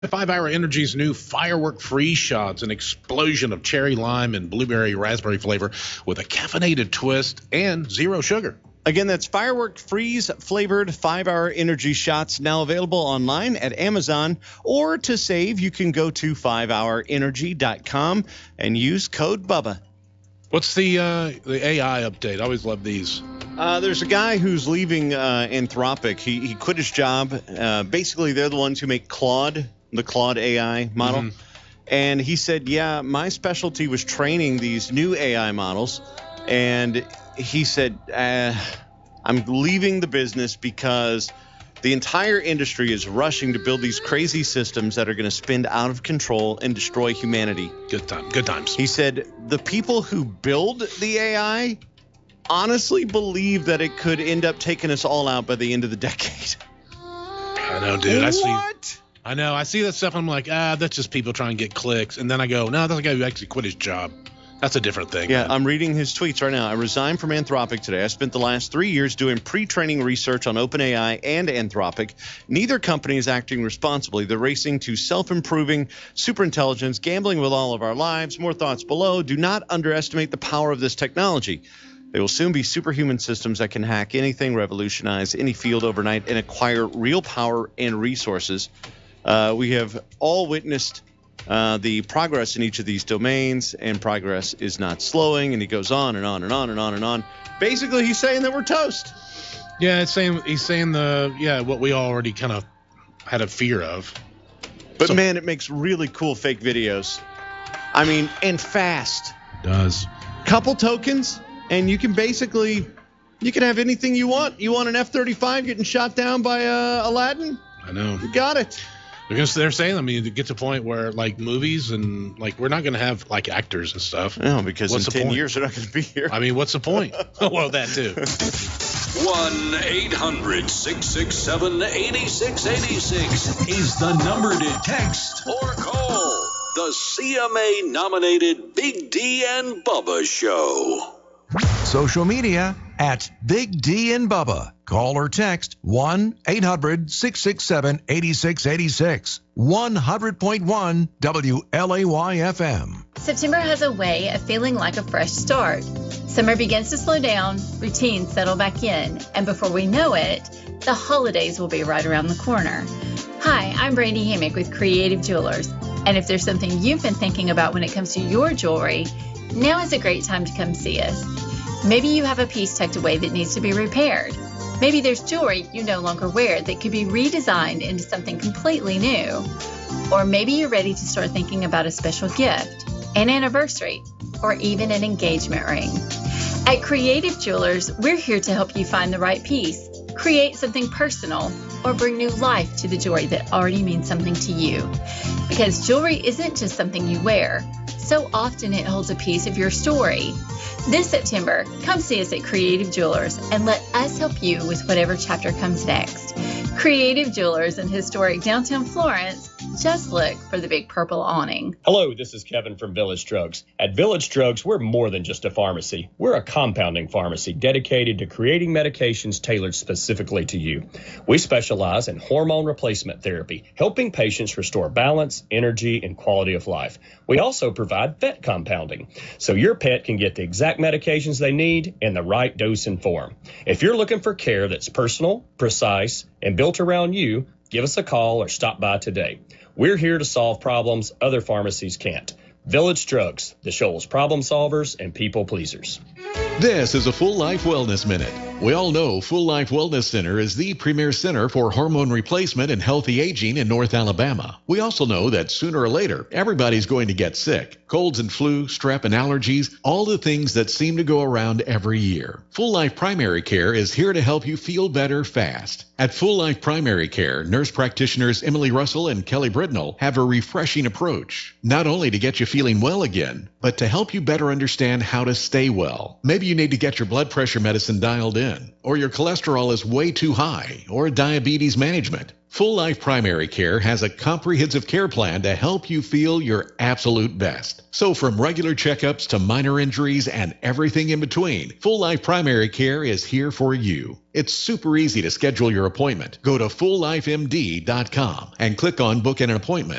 5-Hour Energy's new firework freeze shots, an explosion of cherry lime and blueberry raspberry flavor with a caffeinated twist and zero sugar. Again, that's firework freeze flavored 5-Hour Energy shots, now available online at Amazon. Or to save, you can go to 5hourenergy.com and use code BUBBA. What's the AI update? I always love these. There's a guy who's leaving Anthropic. He quit his job. Basically, they're the ones who make Claude, the Claude AI model. Mm-hmm. And he said, yeah, my specialty was training these new AI models. And he said, I'm leaving the business because the entire industry is rushing to build these crazy systems that are going to spin out of control and destroy humanity. Good times. He said the people who build the AI honestly believe that it could end up taking us all out by the end of the decade. I know, dude. I see that stuff. I'm like, that's just people trying to get clicks. And then I go, no, that's a guy who actually quit his job. That's a different thing. Yeah, man. I'm reading his tweets right now. I resigned from Anthropic today. I spent the last 3 years doing pre-training research on OpenAI and Anthropic. Neither company is acting responsibly. They're racing to self-improving superintelligence, gambling with all of our lives. More thoughts below. Do not underestimate the power of this technology. They will soon be superhuman systems that can hack anything, revolutionize any field overnight, and acquire real power and resources. We have all witnessed the progress in each of these domains, and progress is not slowing, and he goes on and on and on and on and on. Basically, he's saying that we're toast. Yeah, he's saying what we already kind of had a fear of. But man, it makes really cool fake videos. I mean, and fast. It does. Couple tokens, and you can have anything you want. You want an F-35 getting shot down by Aladdin? I know. You got it. Because they're saying, I mean, to get to a point where, like, movies and, like, we're not going to have, like, actors and stuff. No, because in 10 years they're not going to be here. I mean, what's the point? Well, that too. 1-800-667-8686 is the number to text or call. The CMA-nominated Big D and Bubba Show. Social media at Big D and Bubba. Call or text 1-800-667-8686. 100.1 WLAY-FM. September has a way of feeling like a fresh start. Summer begins to slow down, routines settle back in, and before we know it, the holidays will be right around the corner. Hi, I'm Brandy Hammock with Creative Jewelers, and if there's something you've been thinking about when it comes to your jewelry, now is a great time to come see us. Maybe you have a piece tucked away that needs to be repaired. Maybe there's jewelry you no longer wear that could be redesigned into something completely new. Or maybe you're ready to start thinking about a special gift, an anniversary, or even an engagement ring. At Creative Jewelers, we're here to help you find the right piece, create something personal, or bring new life to the jewelry that already means something to you. Because jewelry isn't just something you wear. So often it holds a piece of your story. This September, come see us at Creative Jewelers and let us help you with whatever chapter comes next. Creative Jewelers in historic downtown Florence. Just look for the big purple awning. Hello, this is Kevin from Village Drugs. At Village Drugs, we're more than just a pharmacy. We're a compounding pharmacy dedicated to creating medications tailored specifically to you. We specialize in hormone replacement therapy, helping patients restore balance, energy, and quality of life. We also provide vet compounding, so your pet can get the exact medications they need in the right dose and form. If you're looking for care that's personal, precise, and built around you, give us a call or stop by today. We're here to solve problems other pharmacies can't. Village Drugs, the Shoals problem solvers and people pleasers. This is a Full Life Wellness Minute. We all know Full Life Wellness Center is the premier center for hormone replacement and healthy aging in North Alabama. We also know that sooner or later, everybody's going to get sick. Colds and flu, strep and allergies, all the things that seem to go around every year. Full Life Primary Care is here to help you feel better fast. At Full Life Primary Care, nurse practitioners Emily Russell and Kelly Britnell have a refreshing approach, not only to get you feeling well again, but to help you better understand how to stay well. Maybe you need to get your blood pressure medicine dialed in, or your cholesterol is way too high, or diabetes management. Full Life Primary Care has a comprehensive care plan to help you feel your absolute best. So from regular checkups to minor injuries and everything in between, Full Life Primary Care is here for you. It's super easy to schedule your appointment. Go to FullLifeMD.com and click on Book an Appointment.